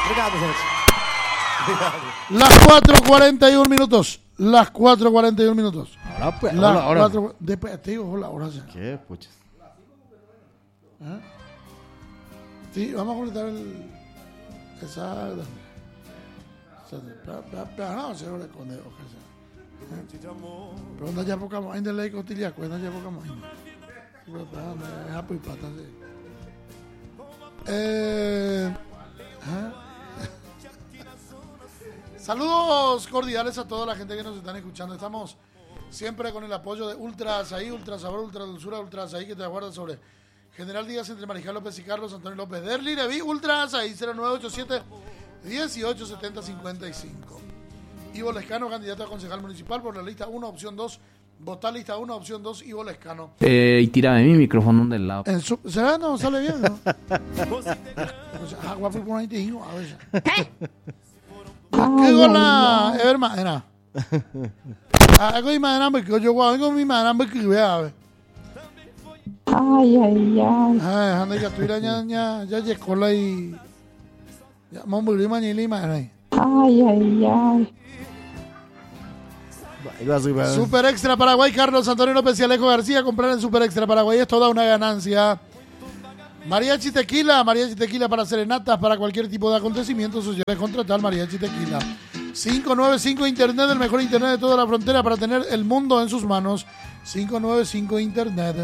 Obrigado, gente. Las 4:41 minutos. Las 4:41 minutos. Ahora pues, Las ahora. 4. Después te digo la hora. ¿Qué, pucha? ¿Ah? Sí, vamos a completar el. Exacto. No, se lo esconde. Pero no ya poca más. Ainda lei cotilla, cuenta ya poca más. Saludos cordiales a toda la gente que nos están escuchando. Estamos siempre con el apoyo de Ultra Azaí, Ultra Sabor, Ultra Dulzura, Ultra Azaí, que te aguarda sobre General Díaz entre Marijal López y Carlos Antonio López. Derli, Levi, Ultra Azaí, 0987 187055. Ivo Lescano, candidato a concejal municipal por la lista 1, opción 2. Votar lista 1, opción 2, Ivo Lescano. Y tira de mi micrófono del lado. ¿Se ve? No, sale bien, ¿no? Agua por ahí te digo, a ver. ¿Qué gola? Ever madera. Hago mi madera porque yo hago mi madera porque vea, a ver. Ay, ay, ay. Anda que tú ya llegó la y ya vamos a lima ni lima ahí. Ay, ay, ay. Super Extra Paraguay, Carlos Antonio López y Alejo García. Comprar en Super Extra Paraguay es toda una ganancia. Mariachi Tequila para serenatas, para cualquier tipo de acontecimiento social. Contratar Mariachi Tequila. 595 Internet, el mejor internet de toda la frontera para tener el mundo en sus manos. 595 Internet.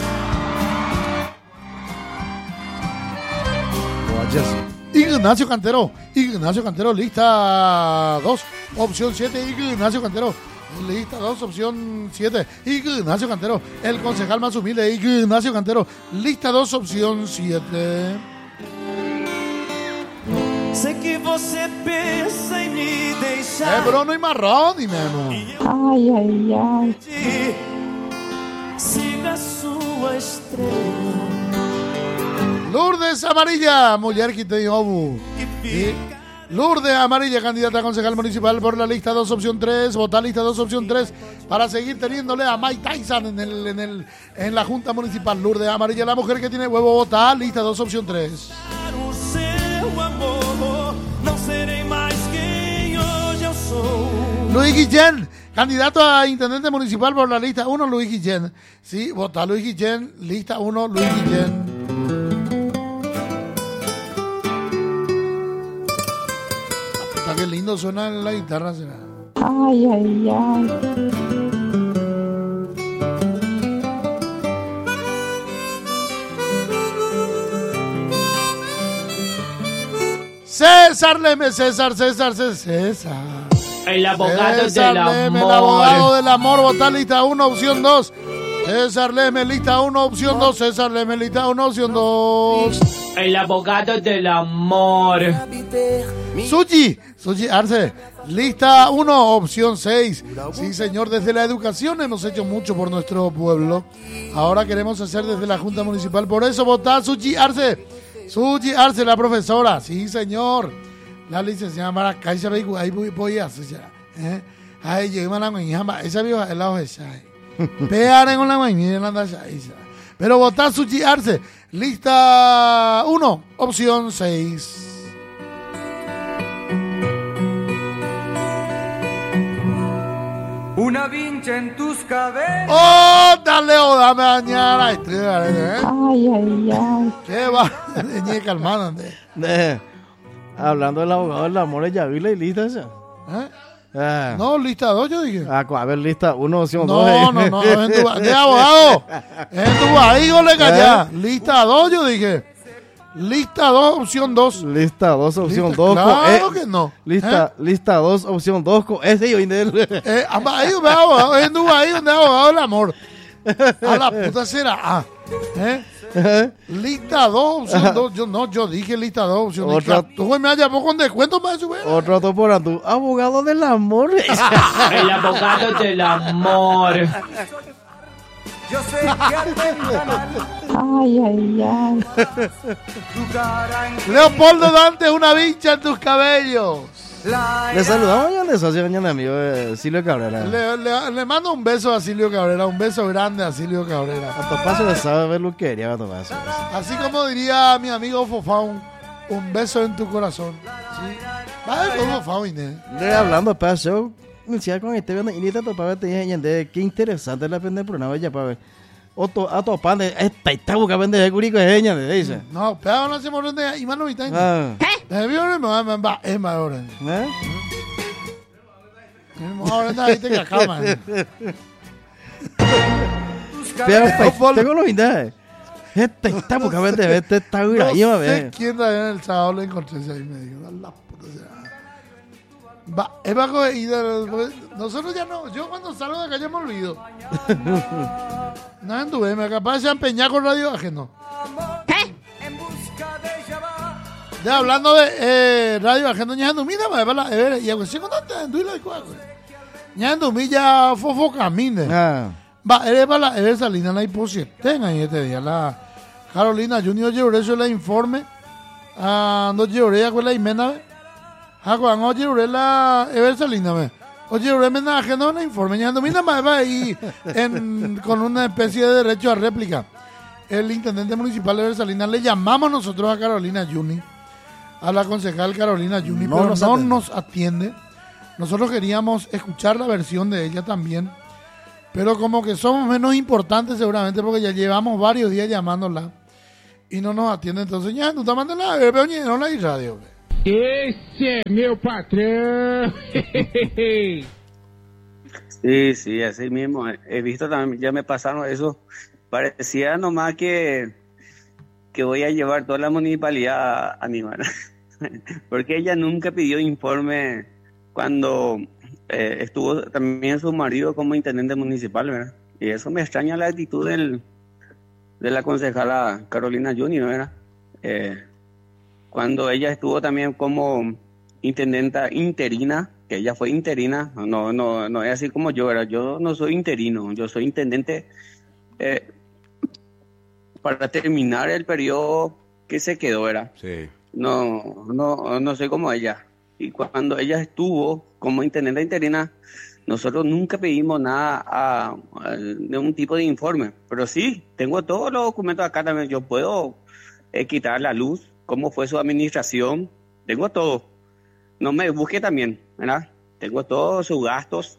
Ignacio Cantero, lista 2, opción 7, Ignacio Cantero. Lista 2, opción 7, Ignacio Cantero. El concejal más humilde, Ignacio Cantero. Lista 2, opción 7. Sei que você pensa em me deixar. Bruno y Marrón, y Memo. Ay, ay, ay. Siga sua estrela. Lourdes Amarilla, mujer que te obu. Lourdes Amarilla, candidata a concejal municipal por la lista 2, opción 3. Votar lista 2, opción 3 para seguir teniéndole a Mike Tyson en la Junta Municipal. Lourdes Amarilla, la mujer que tiene huevo, votar lista 2, opción 3. Luis Guillén, candidato a intendente municipal por la lista 1, Luis Guillén. Sí, votar Luis Guillén, lista 1, Luis Guillén. Qué lindo suena la guitarra, será. Ay, ay, ay. César Leme, César. El abogado César del Leme, amor. el abogado del amor, votar lista 1, opción 2. César Leme, lista 1, opción 2. César Leme, lista 1, opción 2. El abogado del amor. Suchi Arce, lista 1, opción 6. Sí, señor, desde la educación hemos hecho mucho por nuestro pueblo. Ahora queremos hacer desde la Junta Municipal. Por eso votar Suchi Arce, la profesora. Sí, señor. La licenciada Maracay, ahí voy a hacer. Ahí llegó la mañana, esa viva el lado de Shai. Pearen con la mañana, pero votar Suchi Arce, lista 1, opción 6. Una vincha en tus cabellos. ¡Oh, dale, dame mañana! Ay, ay, ay. ¿Qué va? Calmada. Hablando del abogado del amor, ya vi la lista esa. No, lista 2 yo dije. A ver, lista 1, opción 2. No, de abogado. En tu ahí, le callá. Lista 2 yo dije. Lista 2, opción 2. Lista 2, opción 2. Claro que no. Lista 2, opción 2. Ese yo indel. Ahí de abogado. En tu ahí, donde abogado del amor. A la puta será. Lista 2, opción 2. Yo dije lista 2, opción 2. Tú me llamó con descuento más o menos. Otro toporando. Abogado del amor. El abogado del amor. Yo sé que Ay, ay, ay. tu cara en Leopoldo Dante, una vincha en tus cabellos. Le saludamos mañana de socio, mañana amigo Silvio Cabrera. Le mando un beso a Silvio Cabrera, un beso grande a Silvio Cabrera. A Topacio le sabe ver lo que quería a Topacio. Así como diría mi amigo Fofán, un beso en tu corazón. ¿Sí? Va de todo, Faune. Hablando, pasó. Decía con este vendo y ni tanto para te dije, qué interesante la pende por una bella para ver. A tu pan de esta boca vende de curico de ella, le dice. No, pero no se morren de y mano vitaña. Ah. Va, es más ahora. ¿Eh? Ahora está ahí te cacama. Pero tengo novedades. Esta boca vende, está No ahí, va a sé ver. quién también el sábado lo encontré ahí y me dijo, la puta sea. Va, es bajo y nosotros ya no, yo cuando salgo de acá ya me olvido. No anduve, me capaz de empeñar con radio ajeno. Ya hablando de radio ajeno, ya anduve, mira, y aunque sí cuando te anduve la cual. Ya anduve ya fofo camine. Va, eres para la eres salina la imposible. Tenga ahí este día la Carolina Junior llevaré eso la informe. No llevaré con la imena. Cuando llevaré la eres salina me. Oye, homenaje no la informe. Ya anduve más ahí con una especie de derecho a réplica. El intendente municipal de Versalina le llamamos nosotros a Carolina Juni, a la concejal Carolina Juni, pero no nos atiende. Nosotros queríamos escuchar la versión de ella también, pero como que somos menos importantes seguramente porque ya llevamos varios días llamándola y no nos atiende. Entonces ya, tú estás mandando la no la radio. Esse é meu patrão. Sí, así mismo. He visto también, ya me pasaron eso. Parecía nomás que voy a llevar toda la municipalidad a mi mano. Porque ella nunca pidió informe cuando estuvo también su marido como intendente municipal, ¿verdad? Y eso me extraña la actitud de la concejala Carolina Junior, ¿verdad? Cuando ella estuvo también como intendenta interina, que ella fue interina, no es así como yo, ¿verdad? Yo no soy interino, yo soy intendente para terminar el periodo que se quedó, ¿verdad? Sí. No soy como ella. Y cuando ella estuvo como intendente interina, nosotros nunca pedimos nada de un tipo de informe, pero sí, tengo todos los documentos acá también, yo puedo quitar la luz, cómo fue su administración, tengo todo. No me busque también, ¿verdad? Tengo todos sus gastos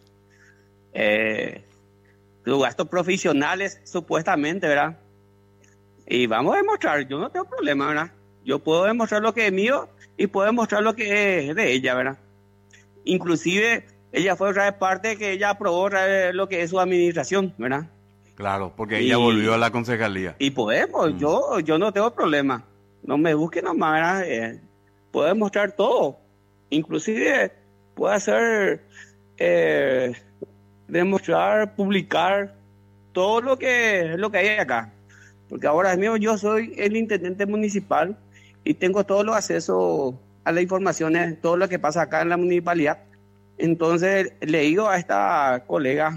profesionales, supuestamente, ¿verdad? Y vamos a demostrar, yo no tengo problema, ¿verdad? Yo puedo demostrar lo que es mío y puedo demostrar lo que es de ella, ¿verdad? Inclusive, ella fue otra vez parte que ella aprobó lo que es su administración, ¿verdad? Claro, porque ella volvió a la concejalía. Y podemos, yo no tengo problema. No me busquen nomás, ¿verdad? Puedo demostrar todo. Inclusive puedo hacer, demostrar, publicar todo lo que hay acá. Porque ahora mismo yo soy el intendente municipal y tengo todos los accesos a las informaciones, todo lo que pasa acá en la municipalidad. Entonces le digo a esta colega,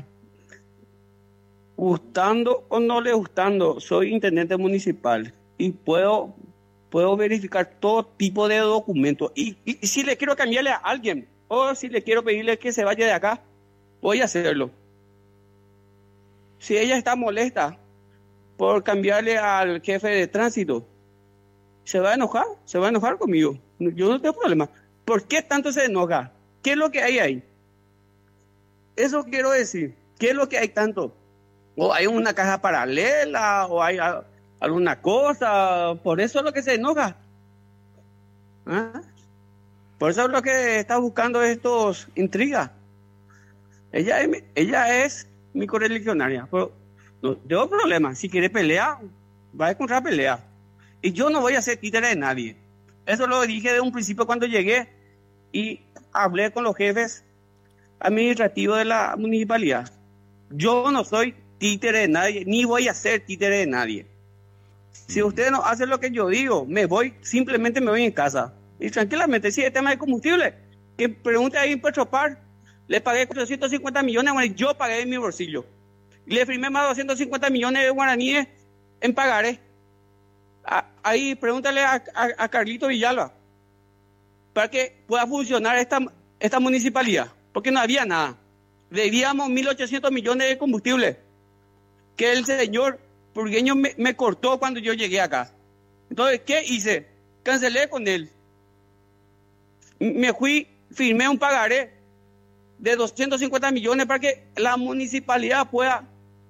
gustando o no le gustando, soy intendente municipal y puedo verificar todo tipo de documentos. Y si le quiero cambiarle a alguien o si le quiero pedirle que se vaya de acá, voy a hacerlo. Si ella está molesta por cambiarle al jefe de tránsito, se va a enojar conmigo. Yo no tengo problema. ¿Por qué tanto se enoja? ¿Qué es lo que hay ahí? Eso quiero decir. ¿Qué es lo que hay tanto? ¿O hay una caja paralela? ¿O hay alguna cosa? Por eso es lo que se enoja. ¿Ah? Por eso es lo que está buscando estos intrigas. Ella es mi correligionaria. Pero no tengo problema. Si quiere pelear, va a encontrar pelea. Y yo no voy a ser títere de nadie. Eso lo dije de un principio cuando llegué y hablé con los jefes administrativos de la municipalidad. Yo no soy títere de nadie, ni voy a ser títere de nadie. Si ustedes no hacen lo que yo digo, simplemente me voy en casa. Y tranquilamente, si el tema de combustible, que pregunte ahí en Petropar, le pagué 450 millones, bueno, yo pagué de mi bolsillo. Y le firmé más de 250 millones de guaraníes en pagaré. Ahí pregúntale a Carlito Villalba para que pueda funcionar esta municipalidad, porque no había nada. Debíamos 1.800 millones de combustible que el señor Burgueño me cortó cuando yo llegué acá. Entonces, ¿qué hice? Cancelé con él. me fui, firmé un pagaré de 250 millones para que la municipalidad pueda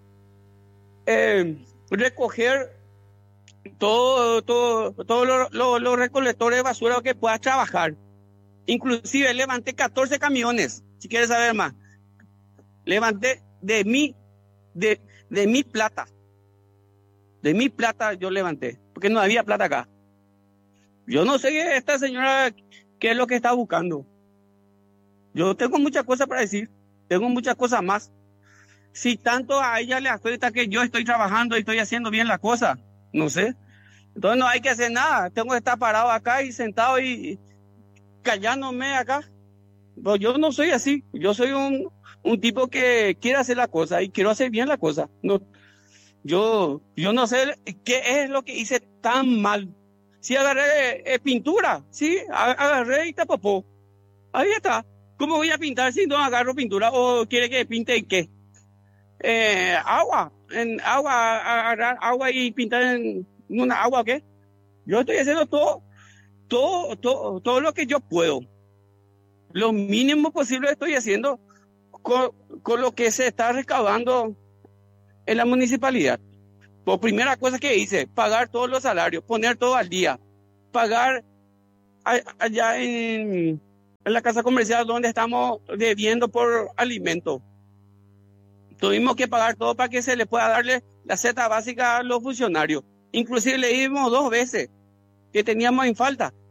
recoger todos los recolectores de basura que pueda trabajar. Inclusive levanté 14 camiones, si quieres saber más. Levanté de mi plata. De mi plata yo levanté, porque no había plata acá. Yo no sé esta señora qué es lo que está buscando. Yo tengo muchas cosas para decir, tengo muchas cosas más. Si tanto a ella le afecta que yo estoy trabajando y estoy haciendo bien la cosa, no sé. Entonces no hay que hacer nada, tengo que estar parado acá y sentado y callándome acá. Pero yo no soy así, yo soy un tipo que quiere hacer la cosa y quiero hacer bien la cosa. No, yo no sé qué es lo que hice tan mal. Si agarré pintura, sí, agarré y tapapó. Ahí está. ¿Cómo voy a pintar si no agarro pintura? ¿O quiere que pinte en qué? Agua. En agua, agarrar agua y pintar en una agua, ¿qué? Yo estoy haciendo todo lo que yo puedo. Lo mínimo posible estoy haciendo con lo que se está recaudando en la municipalidad. Por primera cosa que hice, pagar todos los salarios, poner todo al día, pagar allá en la casa comercial donde estamos debiendo por alimentos. Tuvimos que pagar todo para que se le pueda darle la cesta básica a los funcionarios. Inclusive le dimos 2 veces que teníamos en falta.